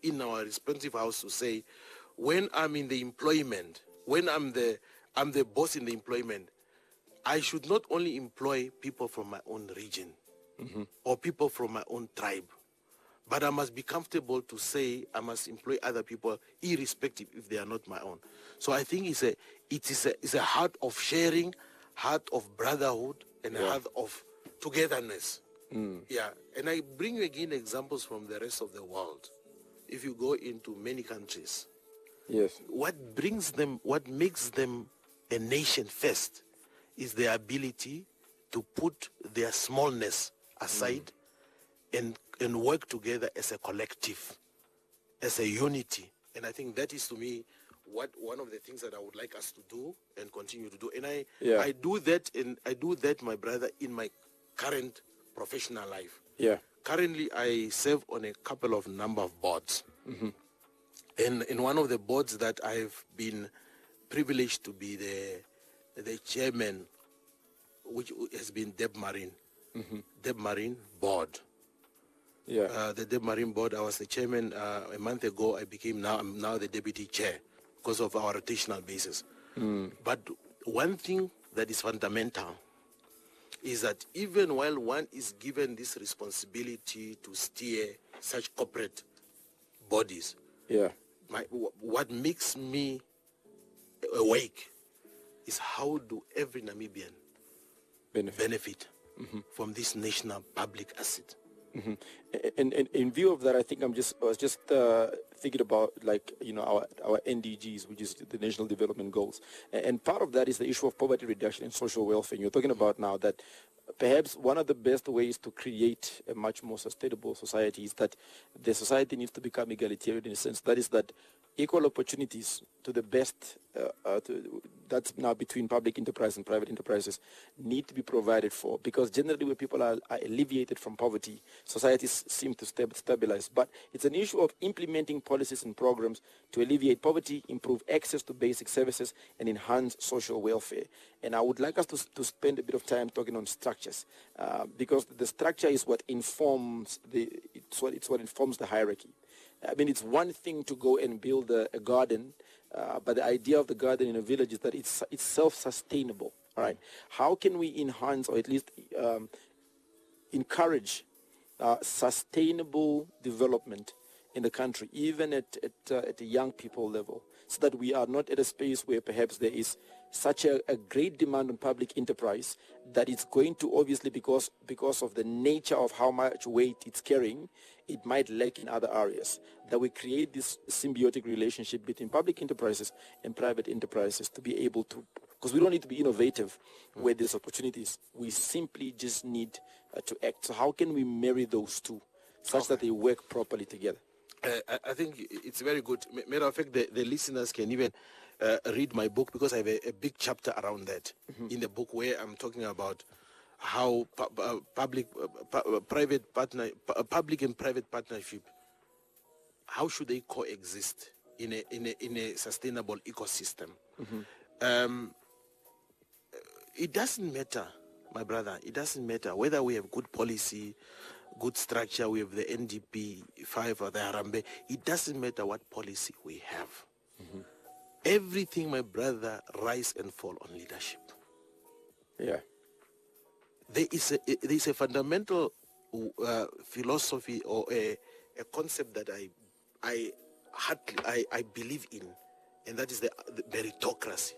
in our responsive house to say, when I'm in the employment, when I'm the boss in the employment, I should not only employ people from my own region or people from my own tribe, but I must be comfortable to say I must employ other people irrespective if they are not my own. So I think it's a heart of sharing, heart of brotherhood, and a heart of togetherness. Yeah, and I bring you again examples from the rest of the world. If you go into many countries, what makes them a nation first is their ability to put their smallness aside and work together as a collective, as a unity. And I think that is, to me, one of the things that I would like us to do and continue to do. And I do that, my brother, in my current professional life. Currently, I serve on a couple of number of boards. And in one of the boards that I've been privileged to be the chairman, which has been Deb Marine. Deb Marine board. The Deb Marine board, I was the chairman a month ago. I'm now the deputy chair because of our rotational basis. But one thing that is fundamental is that even while one is given this responsibility to steer such corporate bodies, what makes me awake is how do every Namibian benefit from this national public asset. And in view of that, I think I was just thinking about, like, our NDGs, which is the National Development Goals, and part of that is the issue of poverty reduction and social welfare. And you're talking about now that perhaps one of the best ways to create a much more sustainable society is that the society needs to become egalitarian in a sense. That is that equal opportunities to the best, that's now between public enterprise and private enterprises, need to be provided for, because generally when people are alleviated from poverty, societies seem to stabilize. But it's an issue of implementing policies and programs to alleviate poverty, improve access to basic services, and enhance social welfare. And I would like us to spend a bit of time talking on structures, because the structure is what informs it's what informs the hierarchy. I mean, it's one thing to go and build a garden, but the idea of the garden in a village is that it's self-sustainable. All right. How can we enhance, or at least encourage sustainable development in the country, even at a young people level, so that we are not at a space where perhaps there is such a great demand on public enterprise that it's going to, obviously, because of the nature of how much weight it's carrying, it might lack in other areas, that we create this symbiotic relationship between public enterprises and private enterprises to be able to, because we don't need to be innovative where there's opportunities. We simply just need to act. So how can we marry those two such that they work properly together? I think it's very good. Matter of fact, the listeners can even read my book, because I have a big chapter around that in the book, where I'm talking about how public and private partnership, how should they coexist in a sustainable ecosystem. It doesn't matter, my brother. It doesn't matter whether we have good policy, good structure, we have the NDP 5 or the Harambee. It doesn't matter what policy we have. Everything, my brother, rise and fall on leadership. There is a fundamental philosophy or a concept that I believe in, and that is the meritocracy.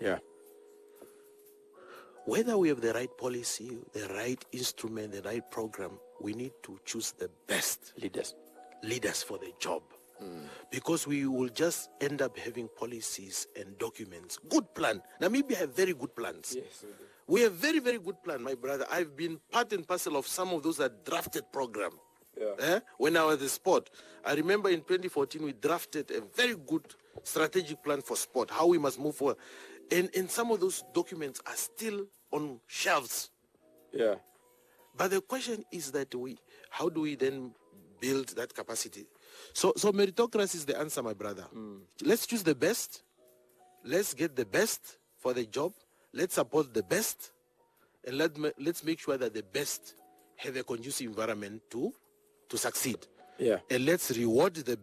Whether we have the right policy, the right instrument, the right program, we need to choose the best leaders for the job. Because we will just end up having policies and documents. Good plan. Namibia have very good plans. Yes, we have very, very good plan, my brother. I've been part and parcel of some of those that drafted program. When I was in sport, I remember in 2014 we drafted a very good strategic plan for sport, how we must move forward. And some of those documents are still on shelves. But the question is that how do we then build that capacity? So meritocracy is the answer, my brother. Let's choose the best. Let's get the best for the job. Let's support the best. And let's make sure that the best have a conducive environment to succeed. Yeah. And let's reward the